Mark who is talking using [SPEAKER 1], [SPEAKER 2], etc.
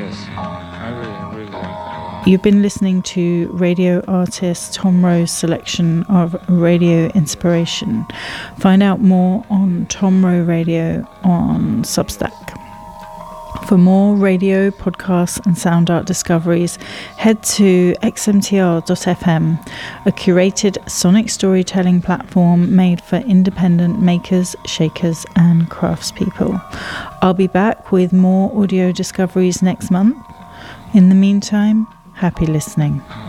[SPEAKER 1] Yes, I really like that one.
[SPEAKER 2] You've been listening to radio artist Tom Rowe's selection of radio inspiration. Find out more on Tom Rowe Radio on Substack. For more radio, podcasts and sound art discoveries, head to xmtr.fm, a curated sonic storytelling platform made for independent makers, shakers and craftspeople. I'll be back with more audio discoveries next month. In the meantime, happy listening.